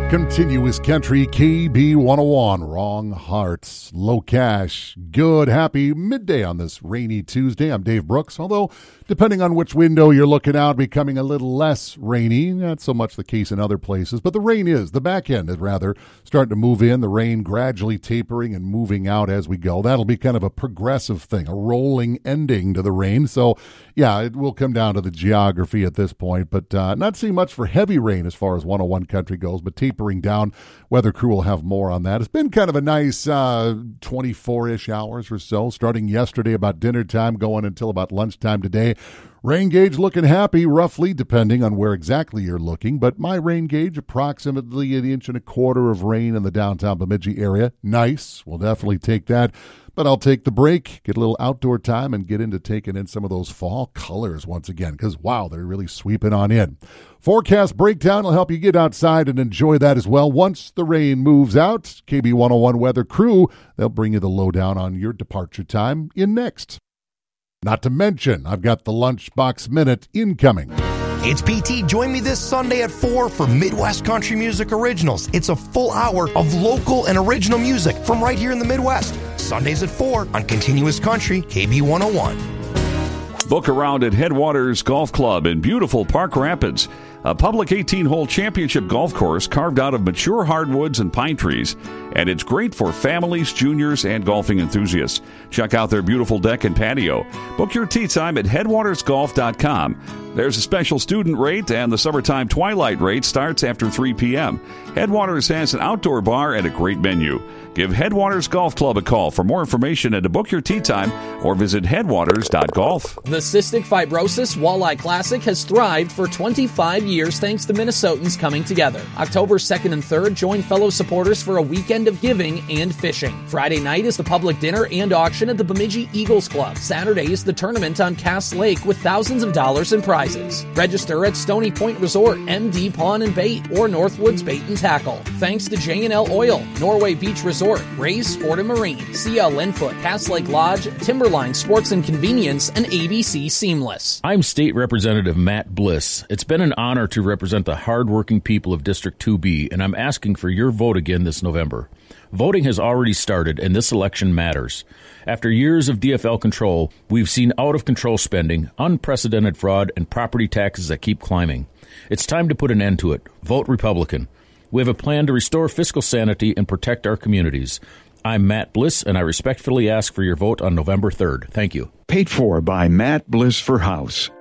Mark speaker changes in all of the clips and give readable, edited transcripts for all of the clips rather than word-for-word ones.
Speaker 1: Continuous Country, KB 101, Wrong Hearts, Low Cash. Good, happy midday on this rainy Tuesday. I'm Dave Brooks, although depending on which window you're looking out, becoming a little less rainy. Not so much the case in other places, but the rain is, the back end is rather, starting to move in. The rain gradually tapering and moving out as we go. That'll be kind of a progressive thing, a rolling ending to the rain. So, yeah, it will come down to the geography at this point, but not seeing much for heavy rain as far as 101 Country goes, but tapering down. Weather crew will have more on that. It's been kind of a nice 24-ish hours or so, starting yesterday about dinner time, going until about lunchtime today. Rain gauge looking happy, roughly, depending on where exactly you're looking, but my rain gauge, approximately 1.25 inches of rain in the downtown Bemidji area. Nice. We'll definitely take that. But I'll take the break, get a little outdoor time, and get into taking in some of those fall colors once again, because, wow, they're really sweeping on in. Forecast breakdown will help you get outside and enjoy that as well. Once the rain moves out, KB 101 Weather Crew, they'll bring you the lowdown on your departure time in next. Not to mention, I've got the Lunchbox Minute incoming.
Speaker 2: It's PT. Join me this Sunday at 4 for Midwest Country Music Originals. It's a full hour of local and original music from right here in the Midwest. Sundays at 4 on Continuous Country, KB 101.
Speaker 3: Book around at Headwaters Golf Club in beautiful Park Rapids. A public 18-hole championship golf course carved out of mature hardwoods and pine trees. And it's great for families, juniors, and golfing enthusiasts. Check out their beautiful deck and patio. Book your tee time at headwatersgolf.com. There's a special student rate, and the summertime twilight rate starts after 3 p.m. Headwaters has an outdoor bar and a great menu. Give Headwaters Golf Club a call for more information and to book your tee time, or visit headwaters.golf.
Speaker 4: The Cystic Fibrosis Walleye Classic has thrived for 25 years thanks to Minnesotans coming together. October 2nd and 3rd, join fellow supporters for a weekend of giving and fishing. Friday night is the public dinner and auction at the Bemidji Eagles Club. Saturday is the tournament on Cass Lake with thousands of dollars in prizes. Register at Stony Point Resort, MD Pawn and Bait, or Northwoods Bait and Tackle. Thanks to J&L Oil, Norway Beach Resort, Ray's Sport and Marine, CL Linfoot, Cass Lake Lodge, Timberline Sports and Convenience, and ABC Seamless.
Speaker 5: I'm State Representative Matt Bliss. It's been an honor to represent the hardworking people of District 2B, and I'm asking for your vote again this November. Voting has already started, and this election matters. After years of DFL control, we've seen out-of-control spending, unprecedented fraud, and property taxes that keep climbing. It's time to put an end to it. Vote Republican. We have a plan to restore fiscal sanity and protect our communities. I'm Matt Bliss, and I respectfully ask for your vote on November 3rd. Thank you.
Speaker 6: Paid for by Matt Bliss for House.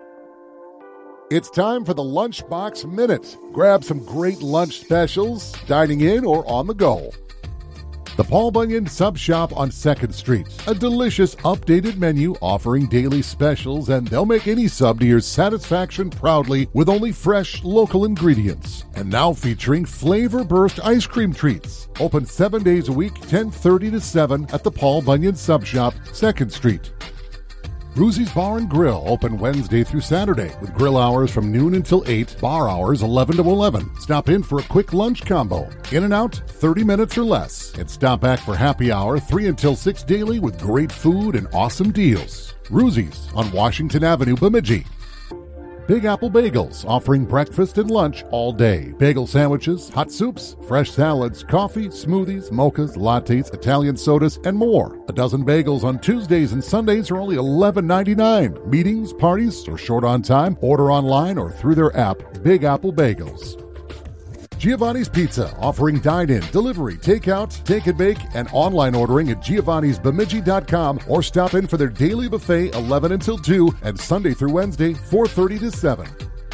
Speaker 1: It's time for the Lunchbox Minute. Grab some great lunch specials, dining in or on the go. The Paul Bunyan Sub Shop on 2nd Street. A delicious updated menu offering daily specials, and they'll make any sub to your satisfaction proudly with only fresh local ingredients. And now featuring Flavor Burst ice cream treats. Open 7 days a week, 10:30 to 7 at the Paul Bunyan Sub Shop, 2nd Street. Bruzy's Bar and Grill, open Wednesday through Saturday, with grill hours from noon until 8, bar hours 11 to 11. Stop in for a quick lunch combo. In and out, 30 minutes or less. And stop back for happy hour, 3 until 6 daily, with great food and awesome deals. Bruzy's on Washington Avenue, Bemidji. Big Apple Bagels, offering breakfast and lunch all day. Bagel sandwiches, hot soups, fresh salads, coffee, smoothies, mochas, lattes, Italian sodas, and more. A dozen bagels on Tuesdays and Sundays are only $11.99. Meetings, parties, or short on time, order online or through their app, Big Apple Bagels. Giovanni's Pizza, offering dine-in, delivery, takeout, take and bake, and online ordering at giovannisbemidji.com, or stop in for their daily buffet 11 until 2 and Sunday through Wednesday 4:30 to 7.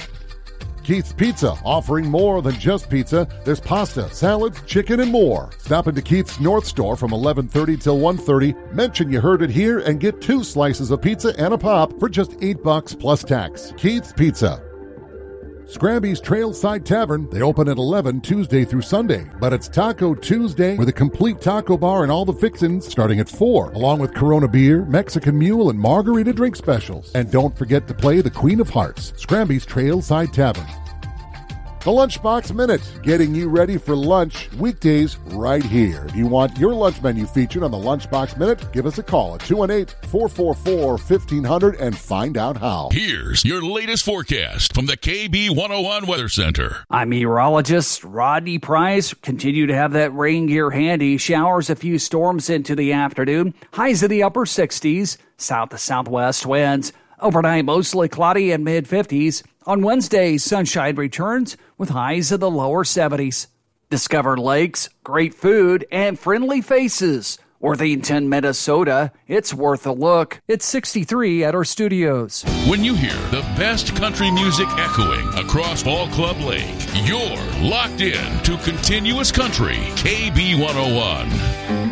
Speaker 1: Keith's Pizza, offering more than just pizza. There's pasta, salads, chicken, and more. Stop into Keith's North Store from 11:30 till 1:30. Mention you heard it here and get 2 slices of pizza and a pop for just $8 plus tax. Keith's Pizza. Scrambie's Trailside Tavern, they open at 11 Tuesday through Sunday, but it's Taco Tuesday with a complete taco bar and all the fixins starting at 4, along with Corona beer, Mexican mule, and margarita drink specials. And don't forget to play the Queen of Hearts, Scrambie's Trailside Tavern. The Lunchbox Minute, getting you ready for lunch weekdays right here. If you want your lunch menu featured on the Lunchbox Minute, give us a call at 218-444-1500 and find out how.
Speaker 7: Here's your latest forecast from the KB 101 Weather Center.
Speaker 8: I'm meteorologist Rodney Price. Continue to have that rain gear handy. Showers, a few storms into the afternoon. Highs in the upper 60s. South to southwest winds. Overnight, mostly cloudy and mid-50s. On Wednesday, sunshine returns with highs in the lower 70s. Discover lakes, great food, and friendly faces. Worthington, Minnesota. It's worth a look. It's 63 at our studios.
Speaker 7: When you hear the best country music echoing across Ball Club Lake, you're locked in to Continuous Country, KB 101.